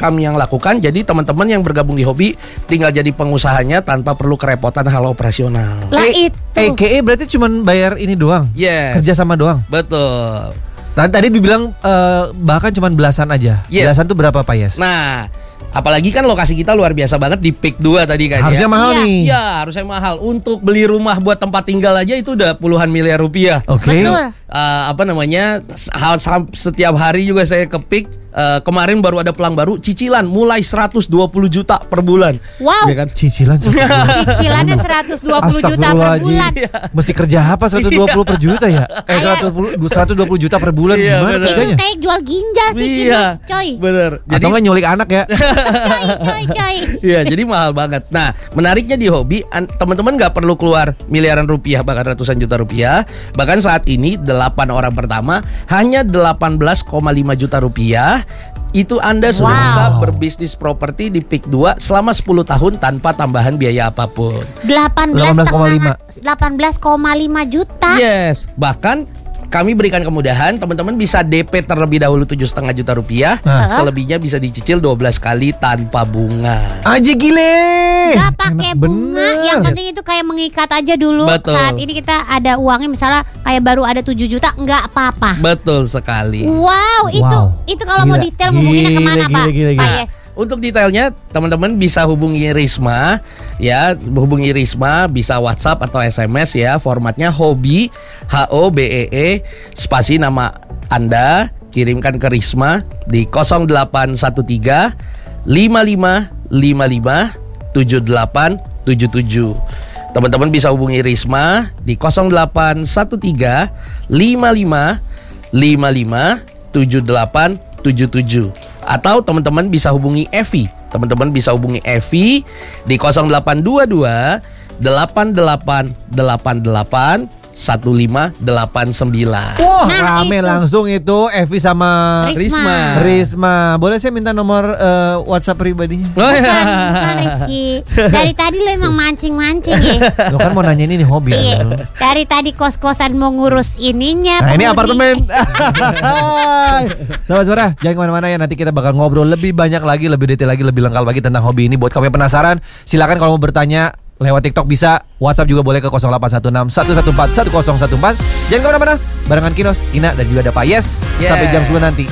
kami yang lakukan. Jadi teman-teman yang bergabung di hobi tinggal jadi pengusahanya tanpa perlu kerepotan hal operasional. Lah itu. EKE berarti cuma bayar ini doang? Yes. Kerja sama doang? Betul. Tadi dibilang bahkan cuma belasan aja. Yes. Belasan tuh berapa Pak Yes? Nah, apalagi kan lokasi kita luar biasa banget di Peak 2 tadi kan. Harusnya mahal nih. Iya, harusnya mahal. Untuk beli rumah buat tempat tinggal aja itu udah puluhan miliar rupiah. Oke. Betul. Setiap hari juga saya ke Peak. Kemarin baru ada pelang baru, cicilan mulai 120 juta per bulan. Wow. Ya kan? Cicilan Cicilannya 120 juta per bulan. Mesti kerja apa 120 per juta ya? 120 juta per bulan Iya, gimana bener. kerjanya? Itu kayak jual ginjal sih Kinos, coy. Bener. Atau nggak nyulik anak ya? Coy. Iya, jadi mahal banget. Nah, menariknya di hobi, teman-teman nggak perlu keluar miliaran rupiah, bahkan ratusan juta rupiah. Bahkan saat ini 8 orang pertama hanya 18,5 juta rupiah. Itu Anda sudah bisa berbisnis properti di Peak 2 selama 10 tahun tanpa tambahan biaya apapun. 18,5 juta. Yes, bahkan kami berikan kemudahan, teman-teman bisa DP terlebih dahulu 7,5 juta rupiah. Selebihnya bisa dicicil 12 kali tanpa bunga. Aja gile. Gak pakai bunga. Yang penting itu kayak mengikat aja dulu. Betul. Saat ini kita ada uangnya, misalnya kayak baru ada 7 juta, nggak apa-apa. Betul sekali. Wow, itu kalau mau detail hubunginnya kemana Pak? Pak Yes. Untuk detailnya teman-teman bisa hubungi Risma ya, bisa WhatsApp atau SMS ya. Formatnya hobi HOBEE spasi nama Anda, kirimkan ke Risma di 0813 5555 7877. Teman-teman bisa hubungi Risma di 0813 5555 7877. Atau teman-teman bisa hubungi Evi. Teman-teman bisa hubungi Evi di 0822 8888 1589. Wah, Nah, rame itu. langsung itu Evi sama Risma. Boleh saya minta nomor WhatsApp pribadinya? Bukan Rizky. Dari tadi lo emang mancing-mancing ya. Lo kan mau nanya ini nih hobi. Iya. Dari tadi kos-kosan mau ngurus ininya. Nah ini penghuni. apartemen. Sobat Suara, jangan kemana-mana ya. Nanti kita bakal ngobrol lebih banyak lagi, lebih detail lagi, lebih lengkap lagi tentang hobi ini. Buat kamu yang penasaran, silakan kalau mau bertanya lewat TikTok bisa, WhatsApp juga boleh ke 0816 114 1014. Jangan kemana-mana, barengan Kinos, Ina dan juga ada Pak Yes. Sampai jam 10 nanti.